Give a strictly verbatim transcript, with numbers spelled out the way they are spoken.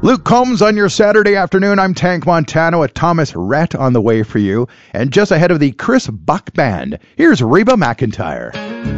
Luke Combs on your Saturday afternoon. I'm Tank Montano, a Thomas Rhett on the way for you. And just ahead of the Chris Buck Band, here's Reba McEntire.